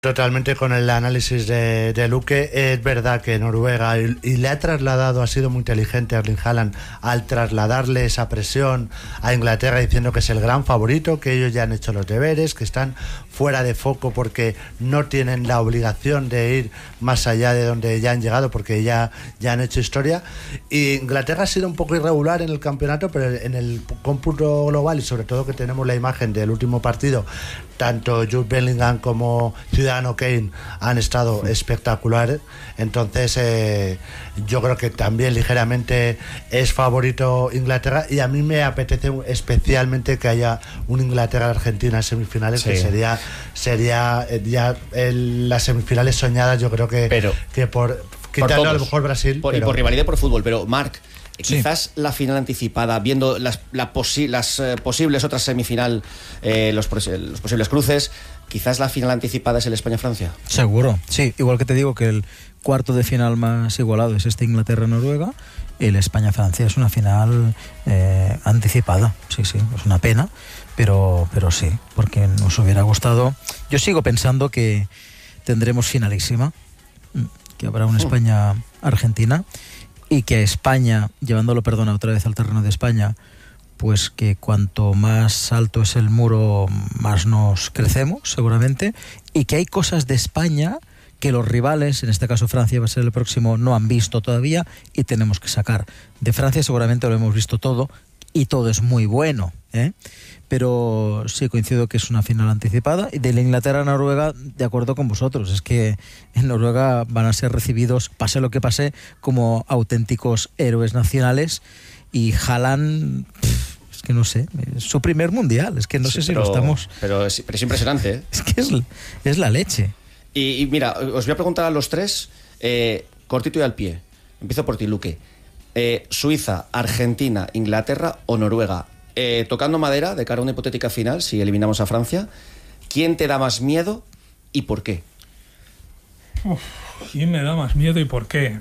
Totalmente con el análisis de Luque. Es verdad que Noruega, y le ha trasladado, ha sido muy inteligente Erling Haaland al trasladarle esa presión a Inglaterra diciendo que es el gran favorito, que ellos ya han hecho los deberes, que están fuera de foco porque no tienen la obligación de ir más allá de donde ya han llegado porque ya han hecho historia. Y Inglaterra ha sido un poco irregular en el campeonato, pero en el cómputo global, y sobre todo que tenemos la imagen del último partido, tanto Jude Bellingham como Ciudadano Kane han estado espectaculares. Entonces yo creo que también ligeramente es favorito Inglaterra, y a mí me apetece especialmente que haya un Inglaterra-Argentina en semifinales, sí, que sería ya las semifinales soñadas. Yo creo que por quitando a lo mejor Brasil y por rivalidad por fútbol. Pero Marc, quizás la final anticipada, viendo las posibles otras semifinal, los posibles cruces, quizás la final anticipada es el España-Francia. Seguro, sí. Igual que te digo que el cuarto de final más igualado es Inglaterra-Noruega, el España-Francia es una final anticipada. Sí, es una pena, pero sí, porque nos hubiera gustado. Yo sigo pensando que tendremos finalísima, que habrá una España-Argentina, y que España, llevándolo, otra vez al terreno de España, pues que cuanto más alto es el muro, más nos crecemos, seguramente, y que hay cosas de España que los rivales, en este caso Francia va a ser el próximo, no han visto todavía y tenemos que sacar. De Francia seguramente lo hemos visto todo, y todo es muy bueno, pero sí coincido que es una final anticipada. Y de la Inglaterra-Noruega, de acuerdo con vosotros, es que en Noruega van a ser recibidos, pase lo que pase, como auténticos héroes nacionales, y Haaland, es que no sé, es su primer mundial, es que no sé si lo estamos... Pero es impresionante, ¿eh? Es que es la leche. Y mira, os voy a preguntar a los tres, cortito y al pie. Empiezo por ti, Luque. Suiza, Argentina, Inglaterra o Noruega. Tocando madera, de cara a una hipotética final, si eliminamos a Francia, ¿quién te da más miedo y por qué? ¿Quién me da más miedo y por qué?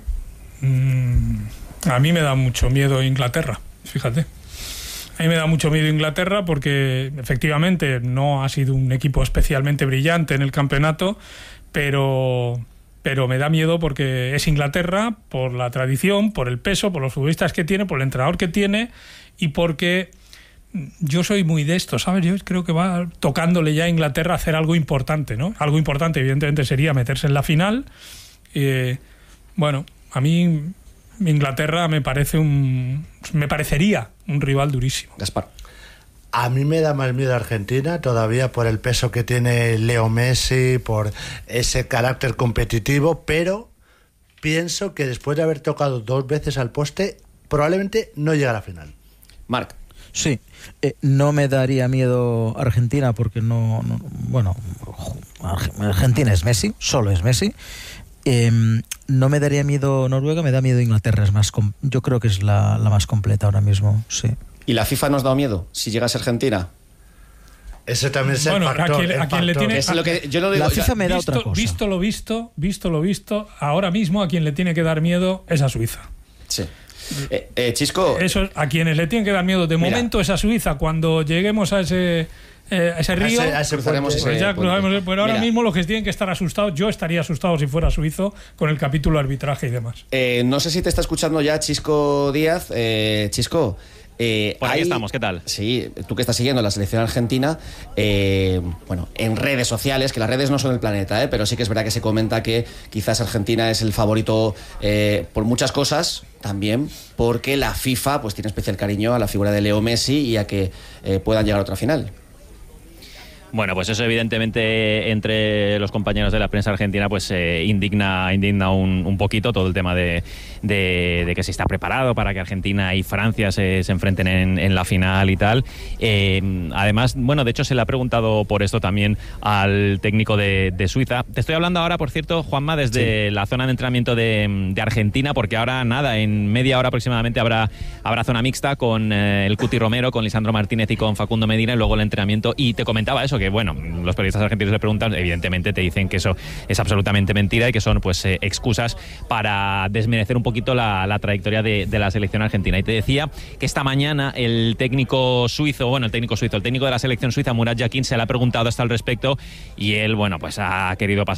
A mí me da mucho miedo Inglaterra, fíjate. A mí me da mucho miedo Inglaterra porque efectivamente no ha sido un equipo especialmente brillante en el campeonato, pero me da miedo porque es Inglaterra, por la tradición, por el peso, por los futbolistas que tiene, por el entrenador que tiene, y porque yo soy muy de esto, ¿sabes? Yo creo que va tocándole ya a Inglaterra hacer algo importante, ¿no? Algo importante, evidentemente, sería meterse en la final. Bueno, a mí Inglaterra me parecería un rival durísimo. Gaspar. A mí me da más miedo Argentina todavía por el peso que tiene Leo Messi, por ese carácter competitivo, pero pienso que después de haber tocado 2 veces al poste, probablemente no llegue a la final. Marc. Sí, no me daría miedo Argentina porque Argentina es Messi, solo es Messi. No me daría miedo Noruega, me da miedo Inglaterra, yo creo que es la más completa ahora mismo, sí. ¿Y la FIFA nos da miedo si llegase a Argentina? Ese también es el factor. A quien le tiene, es lo que yo no digo, la FIFA me da otra cosa. Visto lo visto, ahora mismo a quien le tiene que dar miedo es a Suiza. Sí. Chisco. Eso, a quienes le tienen que dar miedo de momento es a Suiza. Cuando lleguemos a ese río, pero ahora mismo los que tienen que estar asustados, yo estaría asustado si fuera suizo con el capítulo arbitraje y demás. No sé si te está escuchando ya Chisco Díaz. Chisco, por ahí estamos, ¿qué tal? Sí, tú que estás siguiendo la selección argentina, en redes sociales, que las redes no son el planeta, pero sí que es verdad que se comenta que quizás Argentina es el favorito por muchas cosas, también porque la FIFA pues tiene especial cariño a la figura de Leo Messi y a que puedan llegar a otra final. Bueno, pues eso evidentemente entre los compañeros de la prensa argentina pues indigna un poquito todo el tema de que se está preparado para que Argentina y Francia se enfrenten en la final y tal. Además, de hecho se le ha preguntado por esto también al técnico de Suiza. Te estoy hablando ahora, por cierto, Juanma, desde la zona de entrenamiento de Argentina, porque ahora en media hora aproximadamente habrá zona mixta con el Cuti Romero, con Lisandro Martínez y con Facundo Medina, y luego el entrenamiento. Y te comentaba eso, que bueno, los periodistas argentinos le preguntan, evidentemente te dicen que eso es absolutamente mentira y que son pues excusas para desmerecer un poquito la trayectoria de la selección argentina. Y te decía que esta mañana el técnico de la selección suiza, Murat Yakin, se le ha preguntado hasta al respecto y él, bueno, pues ha querido pasar